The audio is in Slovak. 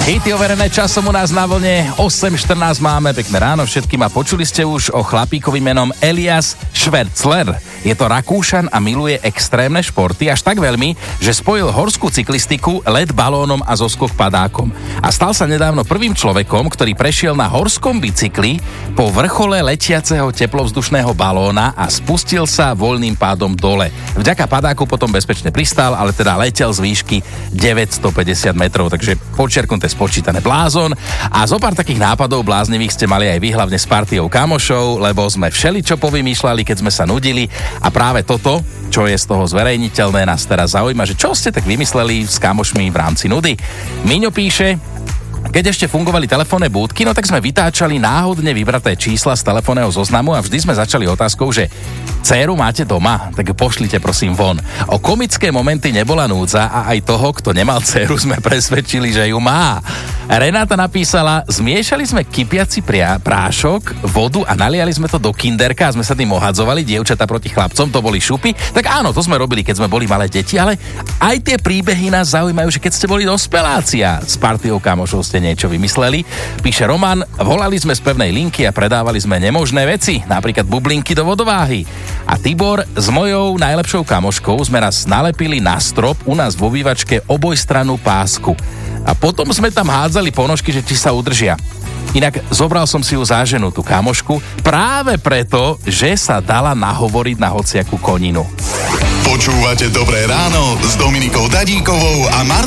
Hity overené časom u nás na vlne, 8.14 máme, pekné ráno všetkým a počuli ste už o chlapíkovi menom Elias Schwerzler. Je to Rakúšan a miluje extrémne športy až tak veľmi, že spojil horskú cyklistiku, let balónom a zoskok padákom. A stal sa nedávno prvým človekom, ktorý prešiel na horskom bicykli po vrchole letiaceho teplovzdušného balóna a spustil sa voľným pádom dole. Vďaka padáku potom bezpečne pristal, ale teda letel z výšky 950 metrov, takže počiarknuté spočítané blázon. A zo pár takých nápadov bláznivých ste mali aj vy, hlavne s partiou kamošov, lebo sme všeličo povymýšľali, keď sme sa nudili a práve toto, čo je z toho zverejniteľné, nás teraz zaujíma, že čo ste tak vymysleli s kamošmi v rámci nudy. Miňo píše: keď ešte fungovali telefónne búdky, no tak sme vytáčali náhodne vybraté čísla z telefónneho zoznamu a vždy sme začali otázkou, že dcéru máte doma? Tak pošlite prosím von. O komické momenty nebola núdza a aj toho, kto nemal dcéru, sme presvedčili, že ju má. Renáta napísala: zmiešali sme kypiaci prášok, vodu a naliali sme to do kinderka a sme sa tým ohadzovali, dievčatá proti chlapcom, to boli šupy. Tak áno, to sme robili, keď sme boli malé deti, ale aj tie príbehy nás zaujímajú, že keď ste boli dospeláci a s partiou kamošov ste niečo vymysleli. Píše Roman: volali sme z pevnej linky a predávali sme nemožné veci, napríklad bublinky do vodováhy. A Tibor: s mojou najlepšou kamoškou sme raz nalepili na strop u nás vo obývačke obojstrannú pásku. A potom sme tam hádzali ponožky, že či sa udržia. Inak zobral som si ju za ženu, tú kamošku, práve preto, že sa dala nahovoriť na hociakú koninu. Počúvate Dobré ráno s Dominikou Dadíkovou a Martou